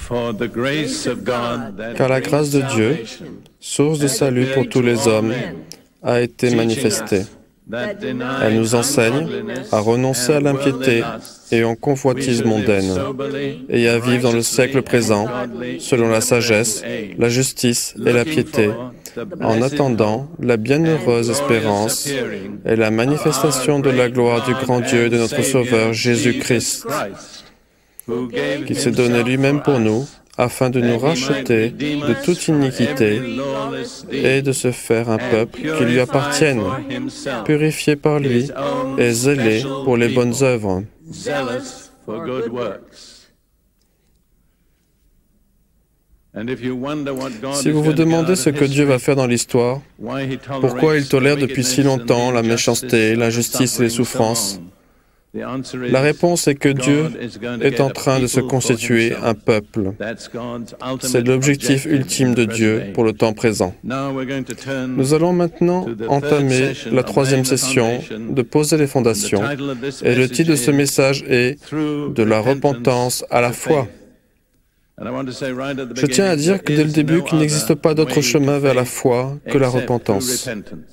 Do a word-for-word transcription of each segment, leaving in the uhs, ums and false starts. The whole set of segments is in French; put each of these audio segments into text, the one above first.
Car la grâce de Dieu, source de salut pour tous les hommes, a été manifestée. Elle nous enseigne à renoncer à l'impiété et aux convoitises mondaines, et à vivre dans le siècle présent, selon la sagesse, la justice et la piété, en attendant la bienheureuse espérance et la manifestation de la gloire du grand Dieu et de notre Sauveur Jésus-Christ, qui s'est donné lui-même pour nous, afin de nous racheter de toute iniquité et de se faire un peuple qui lui appartienne, purifié par lui et zélé pour les bonnes œuvres. Si vous vous demandez ce que Dieu va faire dans l'histoire, pourquoi il tolère depuis si longtemps la méchanceté, l'injustice et les souffrances, la réponse est que Dieu est en train de se constituer un peuple. C'est l'objectif ultime de Dieu pour le temps présent. Nous allons maintenant entamer la troisième session de poser les fondations, et le titre de ce message est « De la repentance à la foi ». Je tiens à dire que dès le début qu'il n'existe pas d'autre chemin vers la foi que la repentance.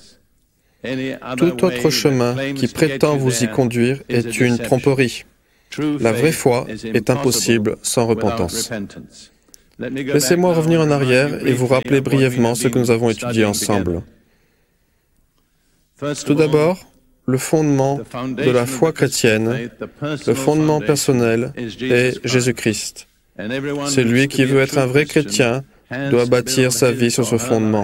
Tout autre chemin qui prétend vous y conduire est une tromperie. La vraie foi est impossible sans repentance. Laissez-moi revenir en arrière et vous rappeler brièvement ce que nous avons étudié ensemble. Tout d'abord, le fondement de la foi chrétienne, le fondement personnel est Jésus-Christ. Celui qui veut être un vrai chrétien doit bâtir sa vie sur ce fondement.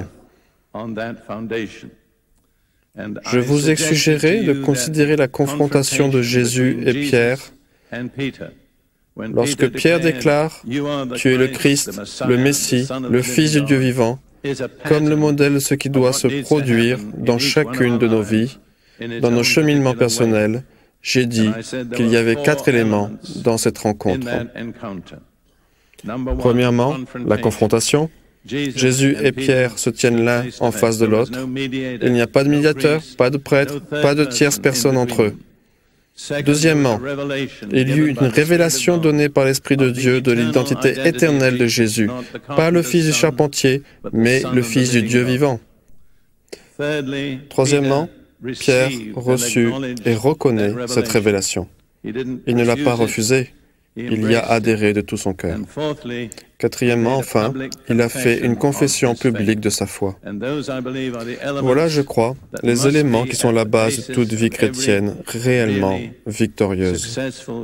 Je vous ai suggéré de considérer la confrontation de Jésus et Pierre. Lorsque Pierre déclare « Tu es le Christ, le Messie, le Fils du Dieu vivant », comme le modèle de ce qui doit se produire dans chacune de nos vies, dans nos cheminements personnels, j'ai dit qu'il y avait quatre éléments dans cette rencontre. Premièrement, la confrontation. Jésus et Pierre se tiennent l'un en face de l'autre. Il n'y a pas de médiateur, pas de prêtre, pas de tierce personne entre eux. Deuxièmement, il y eut une révélation donnée par l'Esprit de Dieu de l'identité éternelle de Jésus, pas le Fils du charpentier, mais le Fils du Dieu vivant. Troisièmement, Pierre reçut et reconnaît cette révélation. Il ne l'a pas refusée. Il y a adhéré de tout son cœur. Quatrièmement, enfin, il a fait une confession publique de sa foi. Voilà, je crois, les éléments qui sont la base de toute vie chrétienne réellement victorieuse.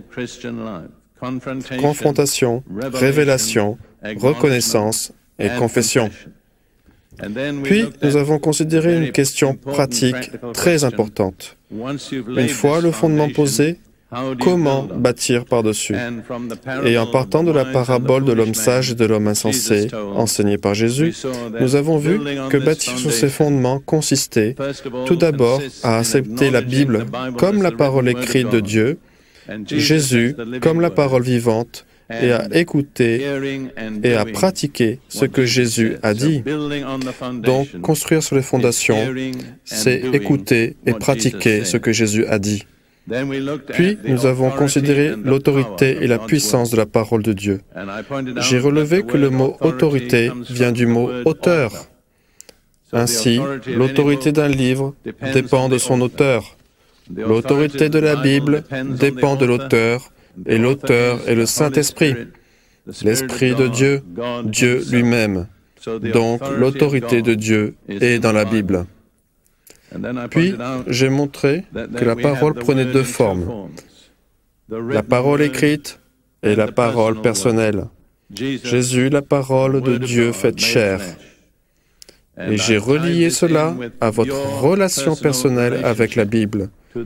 Confrontation, révélation, reconnaissance et confession. Puis, nous avons considéré une question pratique très importante. Une fois le fondement posé, comment bâtir par-dessus? Et en partant de la parabole de l'homme sage et de l'homme insensé, enseignée par Jésus, nous avons vu que bâtir sur ces fondements consistait tout d'abord à accepter la Bible comme la parole écrite de Dieu, Jésus comme la parole vivante, et à écouter et à pratiquer ce que Jésus a dit. Donc, construire sur les fondations, c'est écouter et pratiquer ce que Jésus a dit. Puis, nous avons considéré l'autorité et la puissance de la parole de Dieu. J'ai relevé que le mot « autorité » vient du mot « auteur ». Ainsi, l'autorité d'un livre dépend de son auteur. L'autorité de la Bible dépend de l'auteur, et l'auteur est le Saint-Esprit, l'Esprit de Dieu, Dieu lui-même. Donc, l'autorité de Dieu est dans la Bible. Puis, j'ai montré que la parole prenait deux formes, la parole écrite et la parole personnelle. Jésus, la parole de Dieu faite chair. Et j'ai relié cela à votre relation personnelle avec la Bible.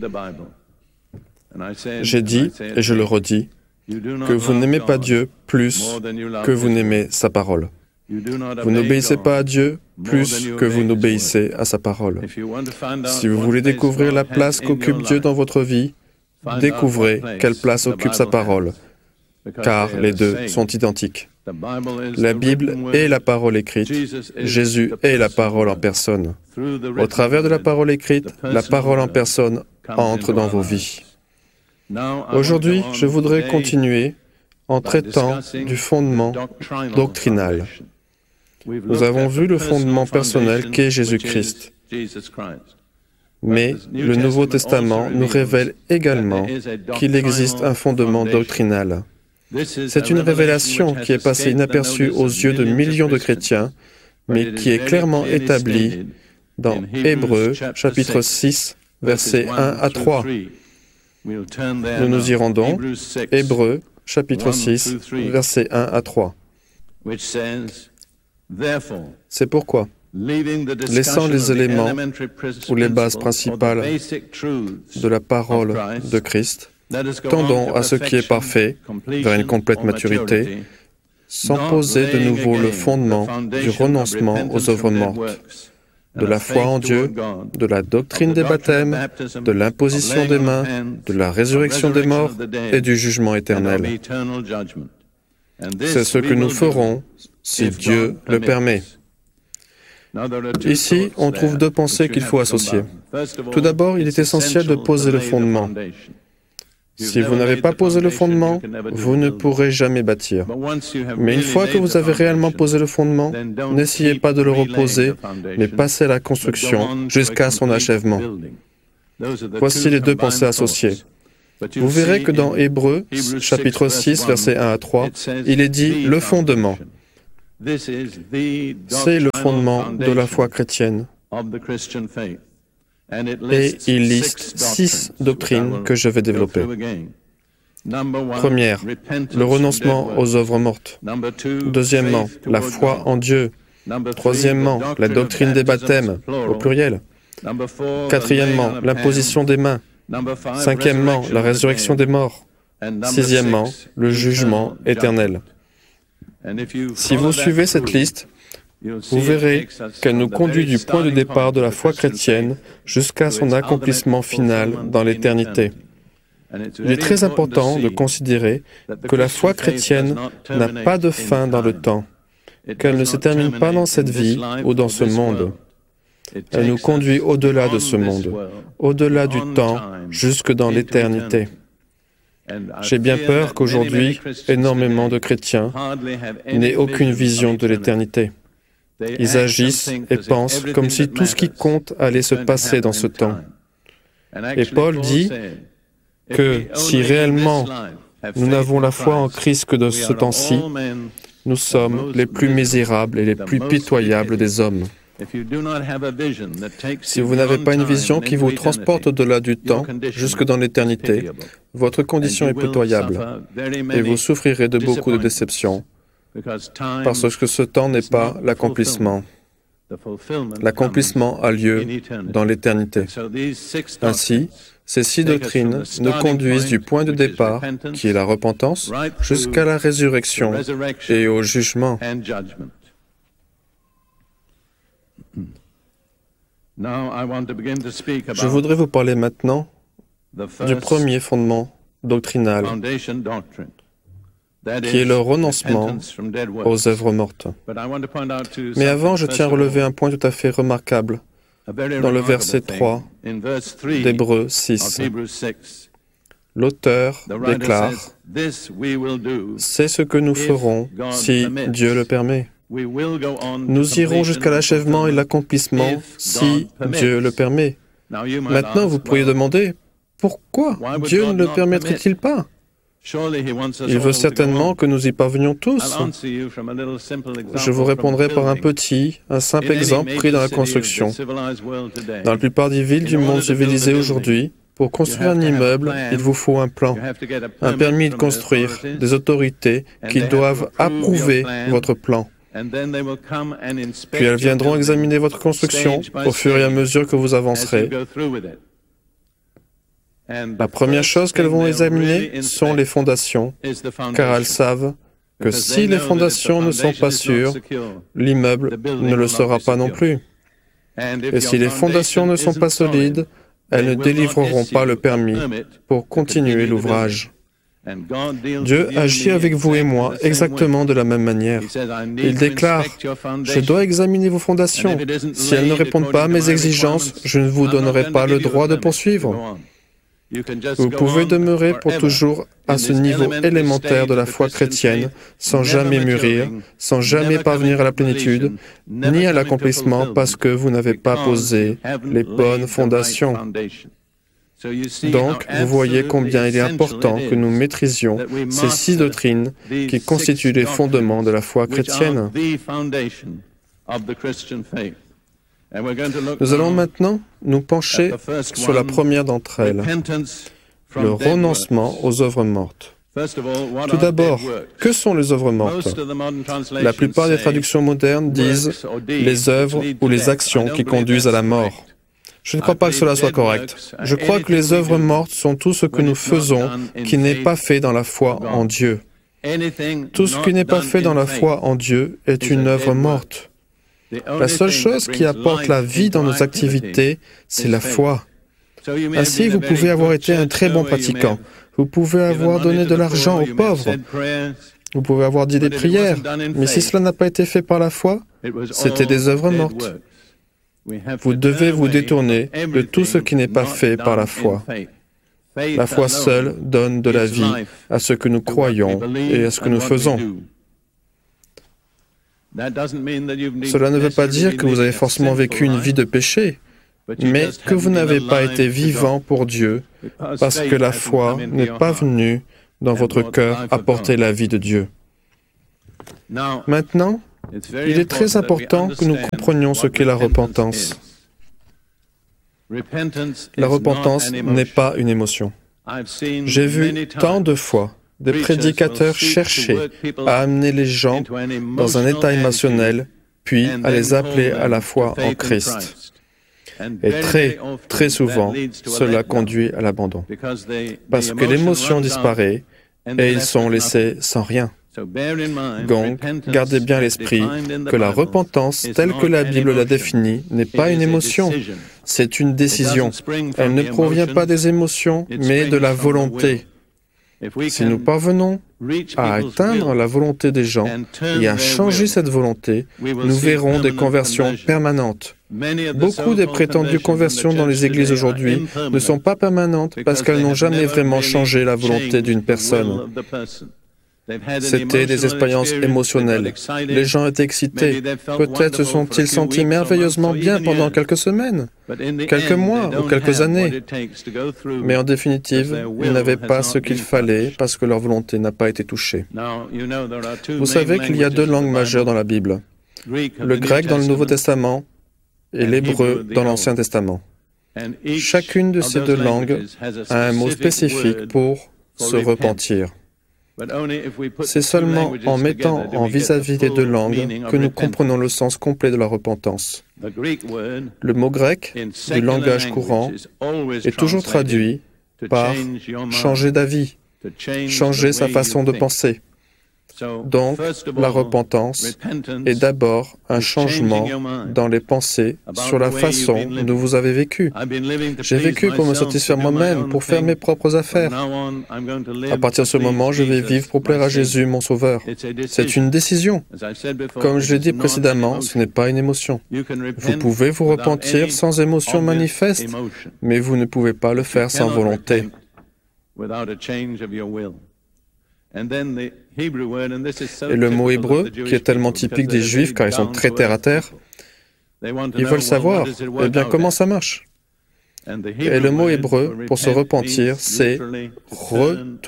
J'ai dit, et je le redis, que vous n'aimez pas Dieu plus que vous n'aimez sa parole. Vous n'obéissez pas à Dieu plus que vous n'obéissez à sa parole. Si vous voulez découvrir la place qu'occupe Dieu dans votre vie, découvrez quelle place occupe sa parole, car les deux sont identiques. La Bible est la parole écrite, Jésus est la parole en personne. Au travers de la parole écrite, la parole en personne entre dans vos vies. Aujourd'hui, je voudrais continuer en traitant du fondement doctrinal. Nous avons vu le fondement personnel qu'est Jésus-Christ. Mais le Nouveau Testament nous révèle également qu'il existe un fondement doctrinal. C'est une révélation qui est passée inaperçue aux yeux de millions de chrétiens, mais qui est clairement établie dans Hébreux, chapitre six, versets un à trois. Nous nous y rendons, Hébreux, chapitre six, versets un à trois. C'est pourquoi, laissant les éléments ou les bases principales de la parole de Christ, tendons à ce qui est parfait, vers une complète maturité, sans poser de nouveau le fondement du renoncement aux œuvres mortes, de la foi en Dieu, de la doctrine des baptêmes, de l'imposition des mains, de la résurrection des morts et du jugement éternel. C'est ce que nous ferons si Dieu le permet. Ici, on trouve deux pensées qu'il faut associer. Tout d'abord, il est essentiel de poser le fondement. Si vous n'avez pas posé le fondement, vous ne pourrez jamais bâtir. Mais une fois que vous avez réellement posé le fondement, n'essayez pas de le reposer, mais passez à la construction jusqu'à son achèvement. Voici les deux pensées associées. Vous verrez que dans Hébreux, chapitre six, versets un à trois, il est dit « le fondement ». C'est le fondement de la foi chrétienne. Et il liste six doctrines que je vais développer. Première, le renoncement aux œuvres mortes. Deuxièmement, la foi en Dieu. Troisièmement, la doctrine des baptêmes, au pluriel. Quatrièmement, l'imposition des mains. Cinquièmement, la résurrection des morts. Sixièmement, le jugement éternel. Si vous suivez cette liste, vous verrez qu'elle nous conduit du point de départ de la foi chrétienne jusqu'à son accomplissement final dans l'éternité. Il est très important de considérer que la foi chrétienne n'a pas de fin dans le temps, qu'elle ne se termine pas dans cette vie ou dans ce monde. Elle nous conduit au-delà de ce monde, au-delà du temps, jusque dans l'éternité. J'ai bien peur qu'aujourd'hui, énormément de chrétiens n'aient aucune vision de l'éternité. Ils agissent et pensent comme si tout ce qui compte allait se passer dans ce temps. Et Paul dit que si réellement nous n'avons la foi en Christ que de ce temps-ci, nous sommes les plus misérables et les plus pitoyables des hommes. Si vous n'avez pas une vision qui vous transporte au-delà du temps, jusque dans l'éternité, votre condition est pitoyable et vous souffrirez de beaucoup de déceptions, parce que ce temps n'est pas l'accomplissement. L'accomplissement a lieu dans l'éternité. Ainsi, ces six doctrines nous conduisent du point de départ, qui est la repentance, jusqu'à la résurrection et au jugement. Je voudrais vous parler maintenant du premier fondement doctrinal, qui est le renoncement aux œuvres mortes. Mais avant, je tiens à relever un point tout à fait remarquable dans le verset trois d'Hébreux six. L'auteur déclare « C'est ce que nous ferons si Dieu le permet. Nous irons jusqu'à l'achèvement et l'accomplissement si Dieu le permet. » Maintenant, vous pourriez demander « Pourquoi Dieu ne le permettrait-il pas ? Il veut certainement que nous y parvenions tous. » Je vous répondrai par un petit, un simple exemple pris dans la construction. Dans la plupart des villes du monde civilisé aujourd'hui, pour construire un immeuble, il vous faut un plan, un permis de construire, des autorités qui doivent approuver votre plan. Puis elles viendront examiner votre construction au fur et à mesure que vous avancerez. La première chose qu'elles vont examiner sont les fondations, car elles savent que si les fondations ne sont pas sûres, l'immeuble ne le sera pas non plus. Et si les fondations ne sont pas solides, elles ne délivreront pas le permis pour continuer l'ouvrage. Dieu agit avec vous et moi exactement de la même manière. Il déclare « Je dois examiner vos fondations. Si elles ne répondent pas à mes exigences, je ne vous donnerai pas le droit de poursuivre. » Vous pouvez demeurer pour toujours à ce niveau élémentaire de la foi chrétienne, sans jamais mûrir, sans jamais parvenir à la plénitude, ni à l'accomplissement parce que vous n'avez pas posé les bonnes fondations. Donc, vous voyez combien il est important que nous maîtrisions ces six doctrines qui constituent les fondements de la foi chrétienne. Nous allons maintenant nous pencher sur la première d'entre elles, le renoncement aux œuvres mortes. Tout d'abord, que sont les œuvres mortes? La plupart des traductions modernes disent les œuvres ou les actions qui conduisent à la mort. Je ne crois pas que cela soit correct. Je crois que les œuvres mortes sont tout ce que nous faisons qui n'est pas fait dans la foi en Dieu. Tout ce qui n'est pas fait dans la foi en Dieu est une œuvre morte. La seule chose qui apporte la vie dans nos activités, c'est la foi. Ainsi, vous pouvez avoir été un très bon pratiquant. Vous pouvez avoir donné de l'argent aux pauvres. Vous pouvez avoir dit des prières. Mais si cela n'a pas été fait par la foi, c'était des œuvres mortes. Vous devez vous détourner de tout ce qui n'est pas fait par la foi. La foi seule donne de la vie à ce que nous croyons et à ce que nous faisons. Cela ne veut pas dire que vous avez forcément vécu une vie de péché, mais que vous n'avez pas été vivant pour Dieu, parce que la foi n'est pas venue dans votre cœur apporter la vie de Dieu. Maintenant, il est très important que nous comprenions ce qu'est la repentance. La repentance n'est pas une émotion. J'ai vu tant de fois des prédicateurs chercher à amener les gens dans un état émotionnel, puis à les appeler à la foi en Christ. Et très, très souvent, cela conduit à l'abandon. Parce que l'émotion disparaît et ils sont laissés sans rien. Donc, gardez bien à l'esprit que la repentance, telle que la Bible l'a définie, n'est pas une émotion, c'est une décision. Elle ne provient pas des émotions, mais de la volonté. Si nous parvenons à atteindre la volonté des gens et à changer cette volonté, nous verrons des conversions permanentes. Beaucoup des prétendues conversions dans les églises aujourd'hui ne sont pas permanentes parce qu'elles n'ont jamais vraiment changé la volonté d'une personne. C'était des expériences émotionnelles. Les gens étaient excités. Peut-être se sont-ils sentis merveilleusement bien pendant quelques semaines, quelques mois ou quelques années. Mais en définitive, ils n'avaient pas ce qu'il fallait parce que leur volonté n'a pas été touchée. Vous savez qu'il y a deux langues majeures dans la Bible, le grec dans le Nouveau Testament et l'hébreu dans l'Ancien Testament. Chacune de ces deux langues a un mot spécifique pour se repentir. C'est seulement en mettant en vis-à-vis des deux langues que nous comprenons le sens complet de la repentance. Le mot grec, du langage courant, est toujours traduit par « changer d'avis », changer sa façon de penser. Donc, la repentance est d'abord un changement dans les pensées sur la façon dont vous avez vécu. J'ai vécu pour me satisfaire moi-même, pour faire mes propres affaires. À partir de ce moment, je vais vivre pour plaire à Jésus, mon Sauveur. C'est une décision. Comme je l'ai dit précédemment, ce n'est pas une émotion. Vous pouvez vous repentir sans émotion manifeste, mais vous ne pouvez pas le faire sans volonté. Et le mot hébreu, qui est tellement typique des Juifs car ils sont très terre-à-terre, ils veulent savoir, eh bien, comment ça marche? Et le mot hébreu pour se repentir, c'est « retourner ».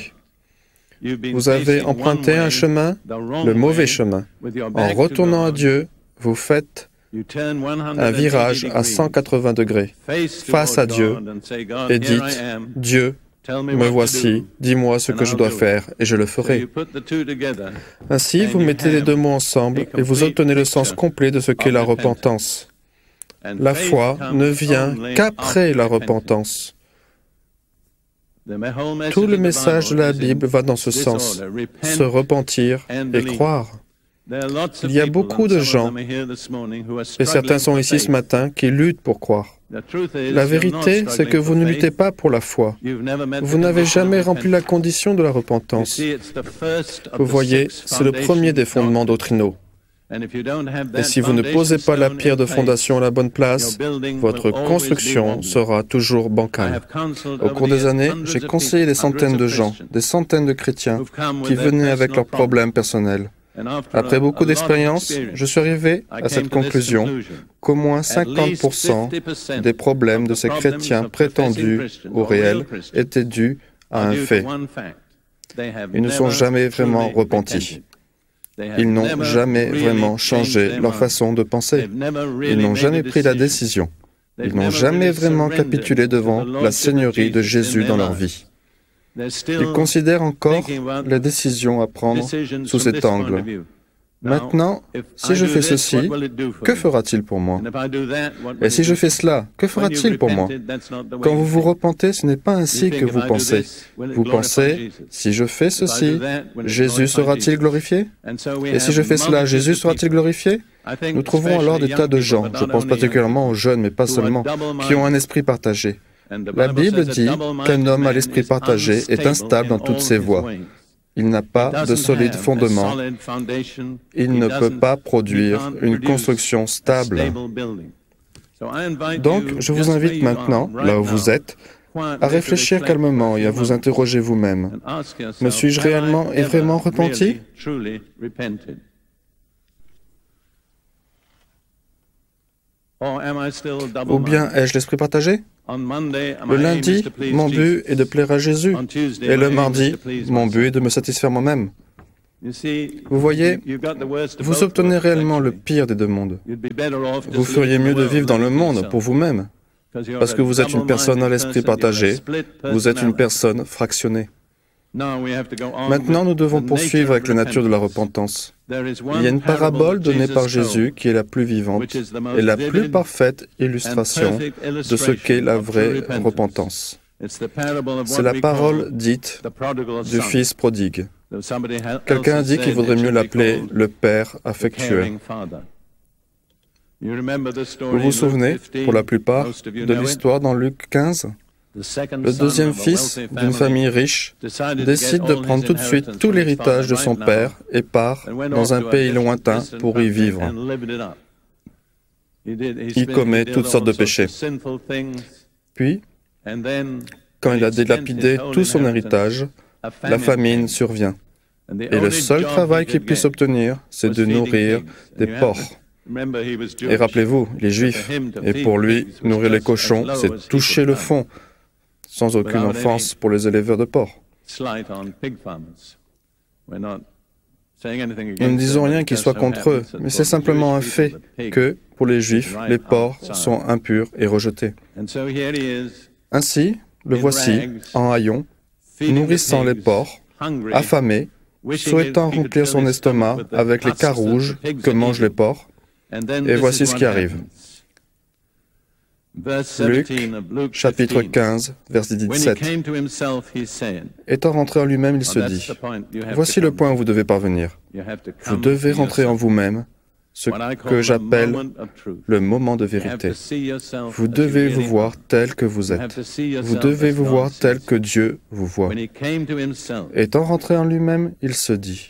Vous avez emprunté un chemin, le mauvais chemin. En retournant à Dieu, vous faites un virage à cent quatre-vingts degrés face à Dieu et dites « Dieu, me voici, dis-moi ce que je dois faire, et je le ferai. » Ainsi, vous mettez les deux mots ensemble et vous obtenez le sens complet de ce qu'est la repentance. La foi ne vient qu'après la repentance. Tout le message de la Bible va dans ce sens, se repentir et croire. Il y a beaucoup de gens, et certains sont ici ce matin, qui luttent pour croire. La vérité, c'est que vous ne luttez pas pour la foi. Vous n'avez jamais rempli la condition de la repentance. Vous voyez, c'est le premier des fondements doctrinaux. Et si vous ne posez pas la pierre de fondation à la bonne place, votre construction sera toujours bancale. Au cours des années, j'ai conseillé des centaines de gens, des centaines de chrétiens, qui venaient avec leurs problèmes personnels. Après beaucoup d'expériences, je suis arrivé à cette conclusion qu'au moins cinquante pour cent des problèmes de ces chrétiens prétendus ou réels étaient dus à un fait. Ils ne sont jamais vraiment repentis. Ils n'ont jamais vraiment changé leur façon de penser. Ils n'ont jamais pris la décision. Ils n'ont jamais vraiment capitulé devant la seigneurie de Jésus dans leur vie. Ils considèrent encore les décisions à prendre sous cet angle. Maintenant, si je fais ceci, que fera-t-il pour moi? Et si je fais cela, que fera-t-il pour moi? Quand vous vous repentez, ce n'est pas ainsi que vous pensez. Vous pensez, si je fais ceci, Jésus sera-t-il glorifié? Et si je fais cela, Jésus sera-t-il glorifié? Nous trouverons alors des tas de gens, je pense particulièrement aux jeunes, mais pas seulement, qui ont un esprit partagé. La Bible dit qu'un homme à l'esprit partagé est instable dans toutes ses voies. Il n'a pas de solide fondement. Il ne peut pas produire une construction stable. Donc, je vous invite maintenant, là où vous êtes, à réfléchir calmement et à vous interroger vous-même. Me suis-je réellement et vraiment repenti? Ou bien ai-je l'esprit partagé? Le lundi, mon but est de plaire à Jésus. Et le mardi, mon but est de me satisfaire moi-même. Vous voyez, vous obtenez réellement le pire des deux mondes. Vous feriez mieux de vivre dans le monde pour vous-même, parce que vous êtes une personne à l'esprit partagé, vous êtes une personne fractionnée. Maintenant, nous devons poursuivre avec la nature de la repentance. Il y a une parabole donnée par Jésus qui est la plus vivante et la plus parfaite illustration de ce qu'est la vraie repentance. C'est la parole dite du Fils prodigue. Quelqu'un a dit qu'il vaudrait mieux l'appeler le Père affectueux. Vous vous souvenez, pour la plupart, de l'histoire dans Luc quinze? Le deuxième fils d'une famille riche décide de prendre tout de suite tout l'héritage de son père et part dans un pays lointain pour y vivre. Il commet toutes sortes de péchés. Puis, quand il a dilapidé tout son héritage, la famine survient. Et le seul travail qu'il puisse obtenir, c'est de nourrir des porcs. Et rappelez-vous, les Juifs, et pour lui, nourrir les cochons, c'est toucher le fond, sans aucune offense pour les éleveurs de porcs. Nous ne disons rien qui soit contre eux, mais c'est simplement un fait que, pour les Juifs, les porcs sont impurs et rejetés. Ainsi, le voici, en haillons, nourrissant les porcs, affamé, souhaitant remplir son estomac avec les carouges que mangent les porcs, et voici ce qui arrive. Luc, chapitre quinze, verset dix-sept. Étant rentré en lui-même, il se dit, « Voici le point où vous devez parvenir. Vous devez rentrer en vous-même, ce que j'appelle le moment de vérité. Vous devez vous voir tel que vous êtes. Vous devez vous voir tel que Dieu vous voit. » Étant rentré en lui-même, il se dit,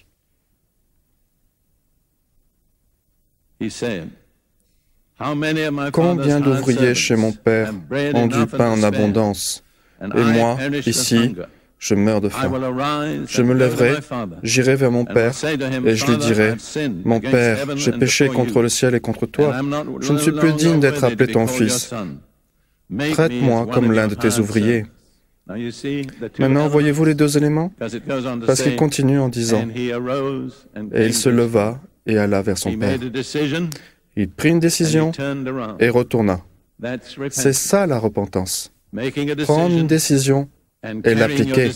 « Combien d'ouvriers chez mon Père ont du pain en abondance, et moi, ici, je meurs de faim. Je me lèverai, j'irai vers mon Père, et je lui dirai, « Mon Père, j'ai péché contre le ciel et contre toi. Je ne suis plus digne d'être appelé ton fils. Traite-moi comme l'un de tes ouvriers. » Maintenant, voyez-vous les deux éléments? Parce qu'il continue en disant, « Et il se leva et alla vers son Père. » Il prit une décision et retourna. C'est ça la repentance. Prendre une décision et l'appliquer.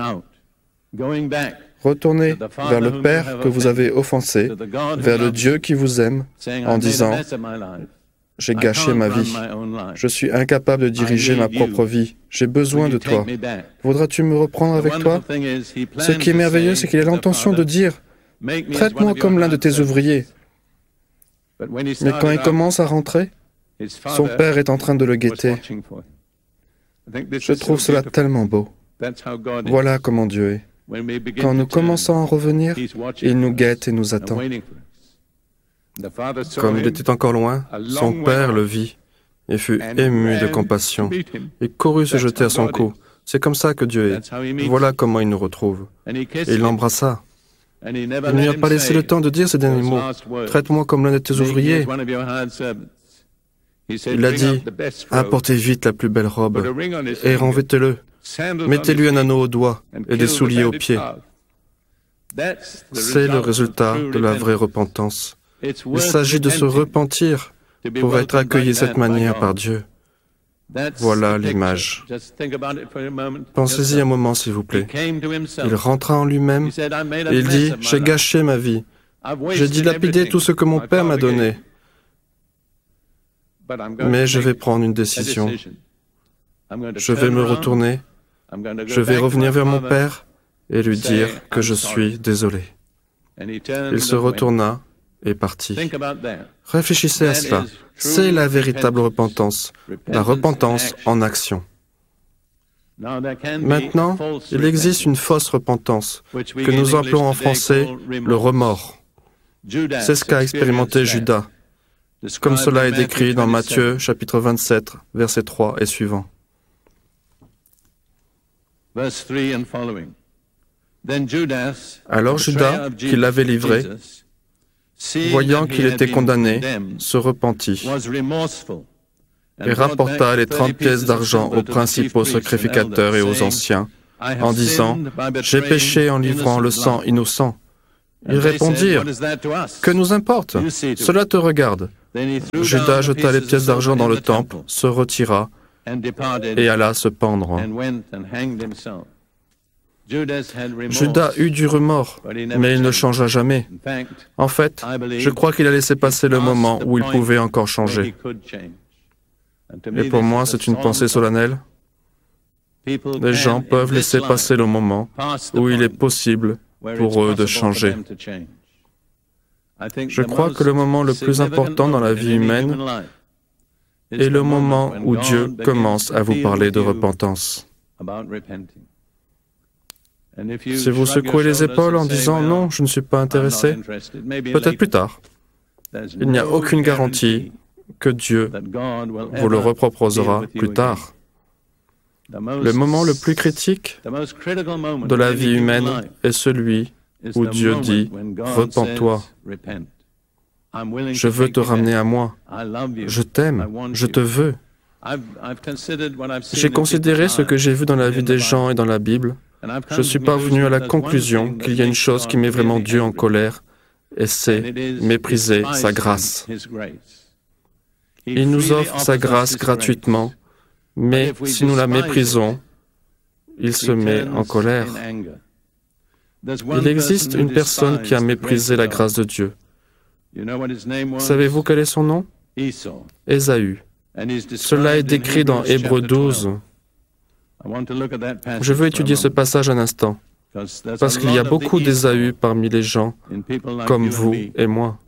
Retournez vers le Père que vous avez offensé, vers le Dieu qui vous aime, en disant « J'ai gâché ma vie. Je suis incapable de diriger ma propre vie. J'ai besoin de toi. Voudras-tu me reprendre avec toi ?» Ce qui est merveilleux, c'est qu'il a l'intention de dire « Traite-moi comme l'un de tes ouvriers. » Mais quand il commence à rentrer, son père est en train de le guetter. Je trouve cela tellement beau. Voilà comment Dieu est. Quand nous commençons à revenir, il nous guette et nous attend. Comme il était encore loin, son père le vit et fut ému de compassion et courut se jeter à son cou. C'est comme ça que Dieu est. Voilà comment il nous retrouve. Et il l'embrassa. Il ne lui a pas laissé le temps de dire ces derniers mots. « Traite-moi comme l'un de tes ouvriers. » Il a dit, « Apportez vite la plus belle robe et revêtez-le. Mettez-lui un anneau au doigt et des souliers aux pieds. » C'est le résultat de la vraie repentance. Il s'agit de se repentir pour être accueilli de cette manière par Dieu. Voilà l'image. Pensez-y un moment, s'il vous plaît. Il rentra en lui-même et il dit, « J'ai gâché ma vie. J'ai dilapidé tout ce que mon père m'a donné. Mais je vais prendre une décision. Je vais me retourner. Je vais revenir vers mon père et lui dire que je suis désolé. » Il se retourna et partit. Réfléchissez à cela. C'est la véritable repentance, la repentance en action. Maintenant, il existe une fausse repentance, que nous appelons en français le remords. C'est ce qu'a expérimenté Judas, comme cela est décrit dans Matthieu, chapitre vingt-sept, versets trois et suivants. Alors Judas, qui l'avait livré, voyant qu'il était condamné, se repentit et rapporta les trente pièces d'argent aux principaux sacrificateurs et aux anciens, en disant, « J'ai péché en livrant le sang innocent. » Ils répondirent, « Que nous importe? Cela te regarde. » Judas jeta les pièces d'argent dans le temple, se retira et alla se pendre. Judas eut du remords, mais il ne changea jamais. En fait, je crois qu'il a laissé passer le moment où il pouvait encore changer. Et pour moi, c'est une pensée solennelle. Les gens peuvent laisser passer le moment où il est possible pour eux de changer. Je crois que le moment le plus important dans la vie humaine est le moment où Dieu commence à vous parler de repentance. Si vous secouez les épaules en disant « Non, je ne suis pas intéressé », peut-être plus tard. Il n'y a aucune garantie que Dieu vous le reproposera plus tard. Le moment le plus critique de la vie humaine est celui où Dieu dit « Repens-toi. Je veux te ramener à moi. Je t'aime. Je te veux. » J'ai considéré ce que j'ai vu dans la vie des gens et dans la Bible. Je suis parvenu à la conclusion qu'il y a une chose qui met vraiment Dieu en colère, et c'est mépriser sa grâce. Il nous offre sa grâce gratuitement, mais si nous la méprisons, il se met en colère. Il existe une personne qui a méprisé la grâce de Dieu. Savez-vous quel est son nom? Ésaü. Cela est décrit dans Hébreux douze. Je veux étudier ce passage un instant, parce qu'il y a beaucoup d'Ésaü parmi les gens, comme vous et moi.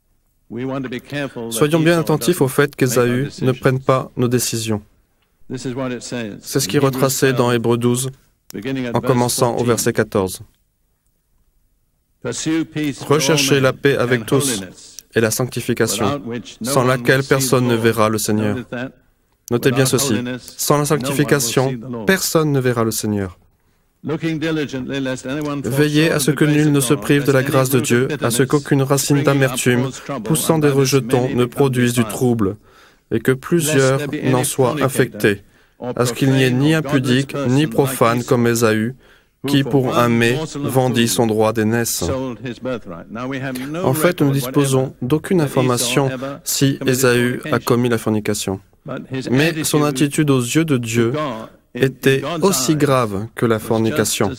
Soyons bien attentifs au fait qu'Ésaü ne prenne pas nos décisions. C'est ce qui est retracé dans Hébreux douze, en commençant au verset quatorze. Recherchez la paix avec tous et la sanctification, sans laquelle personne ne verra le Seigneur. Notez bien ceci, sans la sanctification, personne ne verra le Seigneur. Veillez à ce que nul ne se prive de la grâce de Dieu, à ce qu'aucune racine d'amertume, poussant des rejetons, ne produise du trouble, et que plusieurs n'en soient infectés, à ce qu'il n'y ait ni impudique, ni profane comme Ésaü, qui, pour un mets, vendit son droit d'aînesse. En fait, nous ne disposons d'aucune information si Ésaü a commis la fornication. Mais son attitude aux yeux de Dieu était aussi grave que la fornication.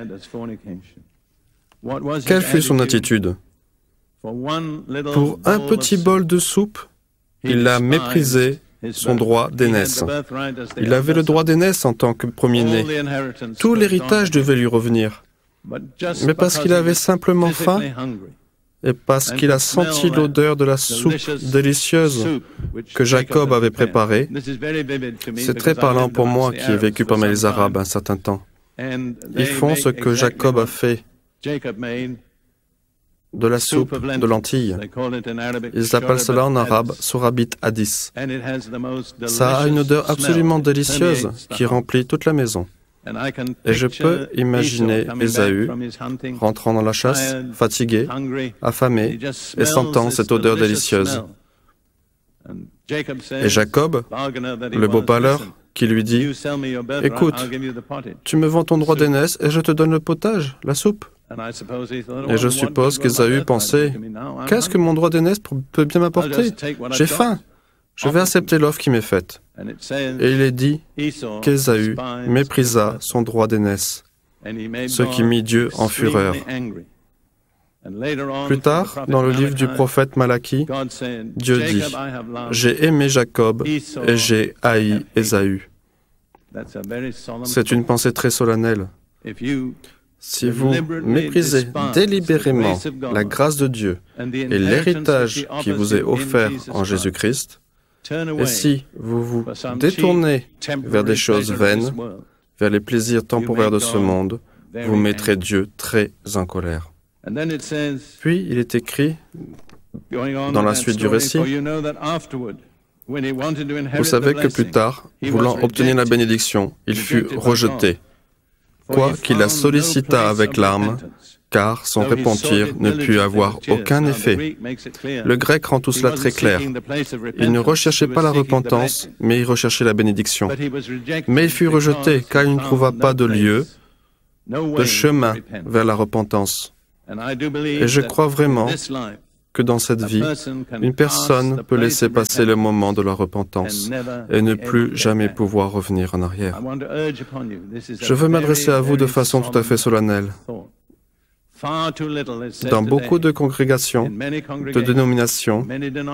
Quelle fut son attitude? Pour un petit bol de soupe, il a méprisé son droit d'aînesse. Il avait le droit d'aînesse en tant que premier-né. Tout l'héritage devait lui revenir. Mais parce qu'il avait simplement faim, et parce qu'il a senti l'odeur de la soupe délicieuse que Jacob avait préparée, c'est très parlant pour moi qui ai vécu parmi les Arabes un certain temps. Ils font ce que Jacob a fait. de la soupe de lentilles. Ils appellent cela en arabe sourabit hadis. Ça a une odeur absolument délicieuse qui remplit toute la maison. Et je peux imaginer Ésaü rentrant dans la chasse, fatigué, affamé, et sentant cette odeur délicieuse. Et Jacob, le beau parleur, qui lui dit « Écoute, tu me vends ton droit d'aînesse et je te donne le potage, la soupe. » Et je suppose qu'Ésaü pensait « Qu'est-ce que mon droit d'aînesse peut bien m'apporter? J'ai faim. Je vais accepter l'offre qui m'est faite. » Et il est dit qu'Ésaü méprisa son droit d'aînesse, ce qui mit Dieu en fureur. Plus tard, dans le livre du prophète Malachie, Dieu dit « J'ai aimé Jacob et j'ai haï Ésaü. » C'est une pensée très solennelle. Si vous méprisez délibérément la grâce de Dieu et l'héritage qui vous est offert en Jésus-Christ, et si vous vous détournez vers des choses vaines, vers les plaisirs temporaires de ce monde, vous mettrez Dieu très en colère. Puis, il est écrit, dans la suite du récit, vous savez que plus tard, voulant obtenir la bénédiction, il fut rejeté, quoiqu'il la sollicita avec larmes, car son repentir ne put avoir aucun effet. Le grec rend tout cela très clair. Il ne recherchait pas la repentance, mais il recherchait la bénédiction. Mais il fut rejeté, car il ne trouva pas de lieu, de chemin vers la repentance. Et je crois vraiment que dans cette vie, une personne peut laisser passer le moment de la repentance et ne plus jamais pouvoir revenir en arrière. Je veux m'adresser à vous de façon tout à fait solennelle. Dans beaucoup de congrégations, de dénominations,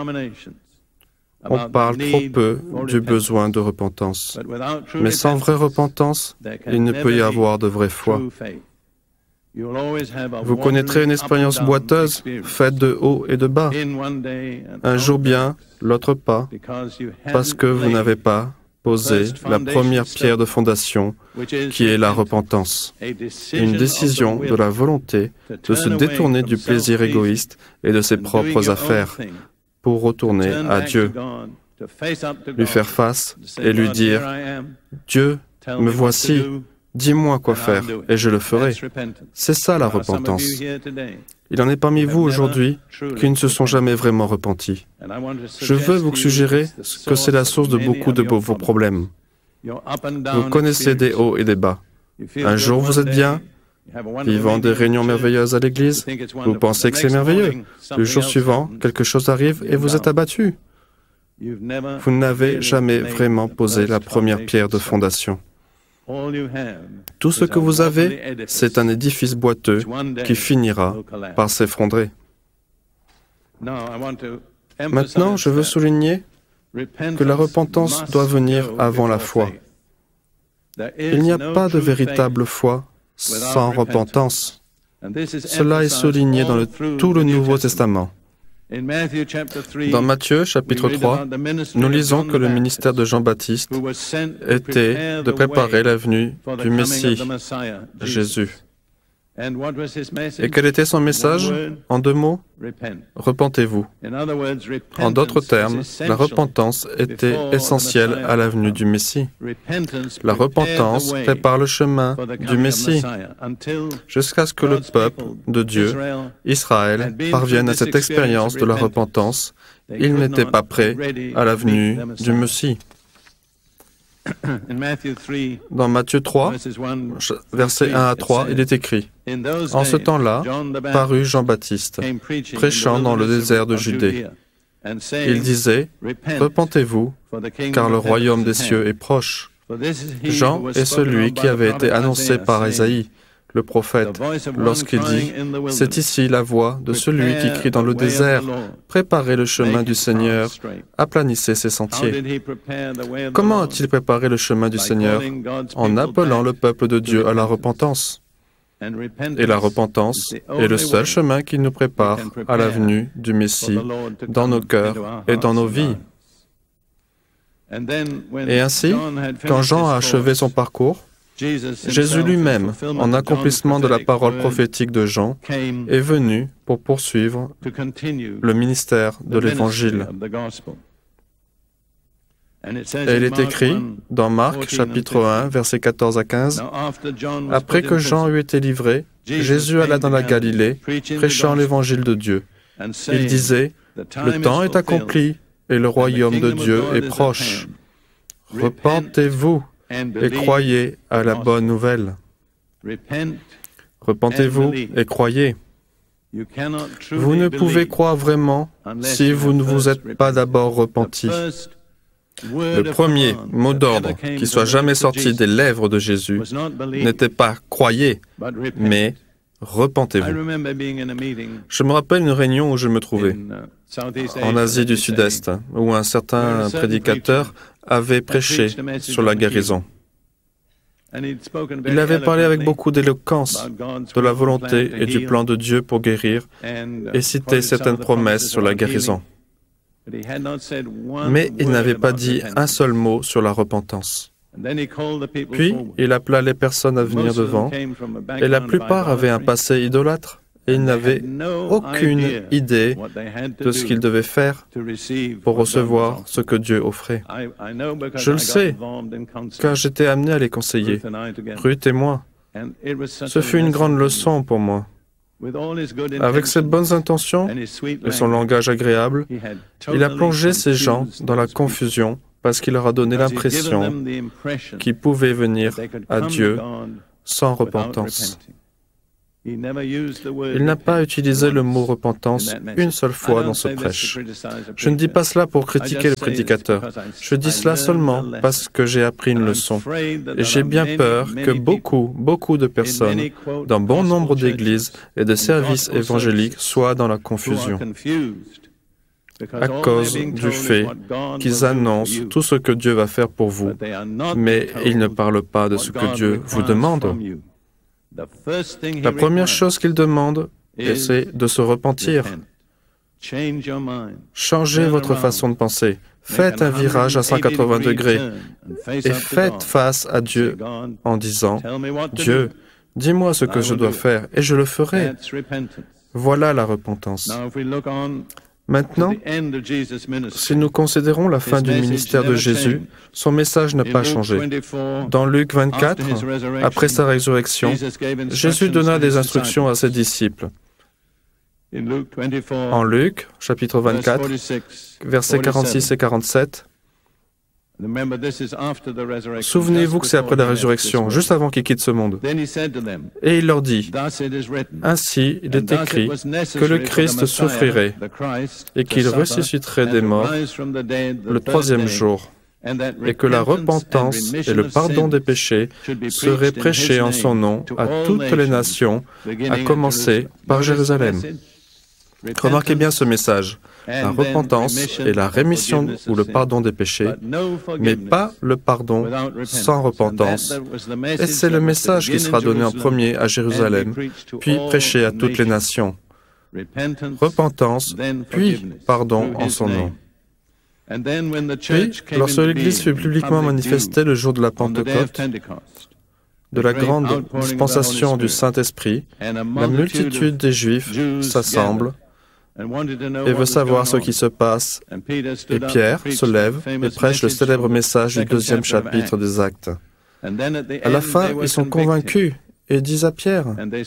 on parle trop peu du besoin de repentance. Mais sans vraie repentance, il ne peut y avoir de vraie foi. Vous connaîtrez une expérience boiteuse, faite de haut et de bas. Un jour bien, l'autre pas, parce que vous n'avez pas posé la première pierre de fondation, qui est la repentance. Une décision de la volonté de se détourner du plaisir égoïste et de ses propres affaires pour retourner à Dieu, lui faire face et lui dire « Dieu, me voici, dis-moi quoi faire et je le ferai. » C'est ça la repentance. Il en est parmi vous aujourd'hui qui ne se sont jamais vraiment repentis. Je veux vous suggérer que c'est la source de beaucoup de vos problèmes. Vous connaissez des hauts et des bas. Un jour vous êtes bien, vivant des réunions merveilleuses à l'église, vous pensez que c'est merveilleux. Le jour suivant, quelque chose arrive et vous êtes abattu. Vous n'avez jamais vraiment posé la première pierre de fondation. Tout ce que vous avez, c'est un édifice boiteux qui finira par s'effondrer. Maintenant, je veux souligner que la repentance doit venir avant la foi. Il n'y a pas de véritable foi sans repentance. Cela est souligné dans le, tout le Nouveau Testament. Dans Matthieu, chapitre trois, nous lisons que le ministère de Jean-Baptiste était de préparer la venue du Messie, Jésus. Et quel était son message? En deux mots, repentez-vous. En d'autres termes, la repentance était essentielle à la venue du Messie. La repentance prépare le chemin du Messie jusqu'à ce que le peuple de Dieu, Israël, parvienne à cette expérience de la repentance. Il n'était pas prêt à la venue du Messie. Dans Matthieu trois, versets un à trois, il est écrit « En ce temps-là, parut Jean-Baptiste, prêchant dans le désert de Judée. Il disait « Repentez-vous, car le royaume des cieux est proche. » Jean est celui qui avait été annoncé par Ésaïe, le prophète, lorsqu'il dit « C'est ici la voix de celui qui crie dans le désert, préparez le chemin du Seigneur, aplanissez ses sentiers. » Comment a-t-il préparé le chemin du Seigneur? En appelant le peuple de Dieu à la repentance. Et la repentance est le seul chemin qui nous prépare à la venue du Messie dans nos cœurs et dans nos vies. Et ainsi, quand Jean a achevé son parcours, Jésus lui-même, en accomplissement de la parole prophétique de Jean, est venu pour poursuivre le ministère de l'Évangile. Et il est écrit dans Marc, chapitre un, versets quatorze à quinze, « Après que Jean eut été livré, Jésus alla dans la Galilée, prêchant l'Évangile de Dieu. Il disait, « Le temps est accompli, et le royaume de Dieu est proche. Repentez-vous et croyez à la bonne nouvelle. Repentez-vous et croyez. Vous ne pouvez croire vraiment si vous ne vous êtes pas d'abord repenti. » Le premier mot d'ordre qui soit jamais sorti des lèvres de Jésus n'était pas « croyez », mais « repentez-vous ». Je me rappelle une réunion où je me trouvais, en Asie du Sud-Est, où un certain prédicateur avait prêché sur la guérison. Il avait parlé avec beaucoup d'éloquence de la volonté et du plan de Dieu pour guérir et cité certaines promesses sur la guérison. Mais il n'avait pas dit un seul mot sur la repentance. Puis, il appela les personnes à venir devant, et la plupart avaient un passé idolâtre, et ils n'avaient aucune idée de ce qu'ils devaient faire pour recevoir ce que Dieu offrait. Je le sais, car j'étais amené à les conseiller, Ruth et moi. Ce fut une grande leçon pour moi. Avec ses bonnes intentions et son langage agréable, il a plongé ces gens dans la confusion parce qu'il leur a donné l'impression qu'ils pouvaient venir à Dieu sans repentance. Il n'a pas utilisé le mot repentance une seule fois dans ce prêche. Je ne dis pas cela pour critiquer le prédicateur. Je dis cela seulement parce que j'ai appris une leçon. Et j'ai bien peur que beaucoup, beaucoup de personnes, dans bon nombre d'églises et de services évangéliques, soient dans la confusion à cause du fait qu'ils annoncent tout ce que Dieu va faire pour vous, mais ils ne parlent pas de ce que Dieu vous demande. La première chose qu'il demande, c'est de se repentir. Changez votre façon de penser. Faites un virage à cent quatre-vingts degrés et faites face à Dieu en disant, « Dieu, dis-moi ce que je dois faire et je le ferai. » Voilà la repentance. Maintenant, si nous considérons la fin du ministère de Jésus, son message n'a pas changé. Dans Luc vingt-quatre, après sa résurrection, Jésus donna des instructions à ses disciples. En Luc, chapitre vingt-quatre, versets quarante-six et quarante-sept, souvenez-vous que c'est après la résurrection, juste avant qu'il quitte ce monde. Et il leur dit, « Ainsi, il est écrit que le Christ souffrirait et qu'il ressusciterait des morts le troisième jour, et que la repentance et le pardon des péchés seraient prêchés en son nom à toutes les nations, à commencer par Jérusalem. » Remarquez bien ce message. La repentance et la rémission ou le pardon des péchés, mais pas le pardon sans repentance. Et c'est le message qui sera donné en premier à Jérusalem, puis prêché à toutes les nations. Repentance, puis pardon en son nom. Puis, lorsque l'Église fut publiquement manifestée le jour de la Pentecôte, de la grande dispensation du Saint-Esprit, la multitude des Juifs s'assemble et veut savoir ce qui se passe. Et Pierre se lève et prêche le célèbre message du deuxième chapitre des Actes. À la fin, ils sont convaincus et disent à Pierre,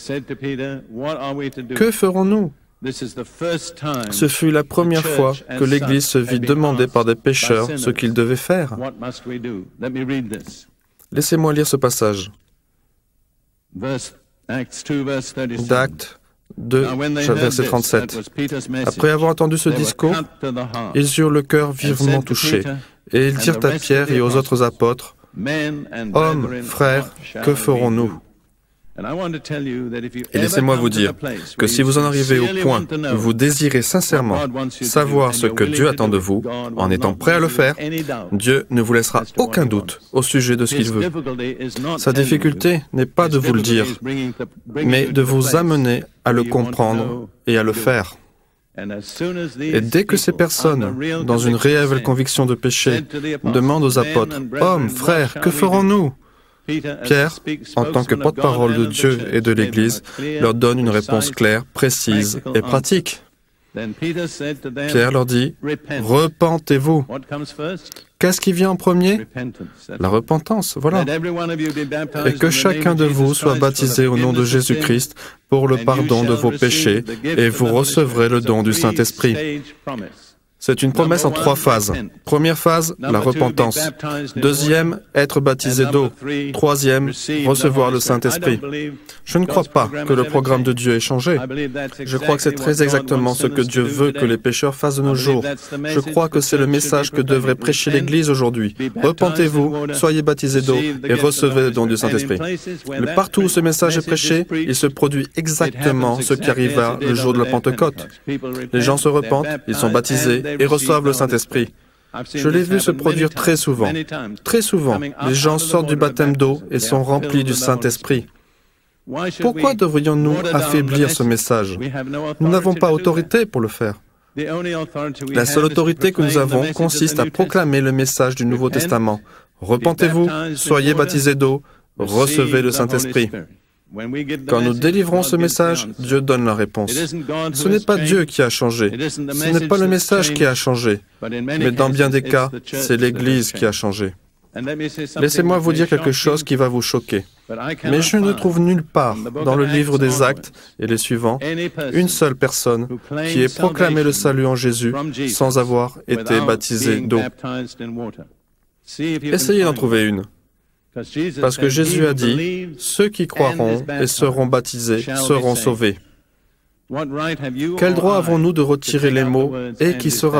« Que ferons-nous » Ce fut la première fois que l'Église se vit demander par des pécheurs ce qu'ils devaient faire. Laissez-moi lire ce passage. D'Actes deux, verset trente-sept. Après avoir entendu ce discours, ils eurent le cœur vivement touché, et ils dirent à Pierre et aux autres apôtres, « Hommes, frères, que ferons-nous » Et laissez-moi vous dire que si vous en arrivez au point où vous désirez sincèrement savoir ce que Dieu attend de vous, en étant prêt à le faire, Dieu ne vous laissera aucun doute au sujet de ce qu'il veut. Sa difficulté n'est pas de vous le dire, mais de vous amener à le comprendre et à le faire. Et dès que ces personnes, dans une réelle conviction de péché, demandent aux apôtres, « Hommes, frères, que ferons-nous » Pierre, en tant que porte-parole de Dieu et de l'Église, leur donne une réponse claire, précise et pratique. Pierre leur dit, « Repentez-vous ». Qu'est-ce qui vient en premier? La repentance, voilà. Et que chacun de vous soit baptisé au nom de Jésus-Christ pour le pardon de vos péchés, et vous recevrez le don du Saint-Esprit. C'est une promesse en trois phases. Première phase, la repentance. Deuxième, être baptisé d'eau. Troisième, recevoir le Saint-Esprit. Je ne crois pas que le programme de Dieu ait changé. Je crois que c'est très exactement ce que Dieu veut que les pécheurs fassent de nos jours. Je crois que c'est le message que devrait prêcher l'Église aujourd'hui. Repentez-vous, soyez baptisés d'eau et recevez le don du Saint-Esprit. Mais partout où ce message est prêché, il se produit exactement ce qui arriva le jour de la Pentecôte. Les gens se repentent, ils sont baptisés et reçoivent le Saint-Esprit. Je l'ai vu se produire très souvent. Très souvent, les gens sortent du baptême d'eau et sont remplis du Saint-Esprit. Pourquoi devrions-nous affaiblir ce message? Nous n'avons pas autorité pour le faire. La seule autorité que nous avons consiste à proclamer le message du Nouveau Testament. Repentez-vous, soyez baptisés d'eau, recevez le Saint-Esprit. Quand nous délivrons ce message, Dieu donne la réponse. Ce n'est pas Dieu qui a changé, ce n'est pas le message qui a changé, mais dans bien des cas, c'est l'Église qui a changé. Laissez-moi vous dire quelque chose qui va vous choquer. Mais je ne trouve nulle part, dans le livre des Actes et les suivants, une seule personne qui ait proclamé le salut en Jésus sans avoir été baptisé d'eau. Essayez d'en trouver une. Parce que Jésus a dit, « Ceux qui croiront et seront baptisés seront sauvés ». Quel droit avons-nous de retirer les mots « et qui sera baptisé » ?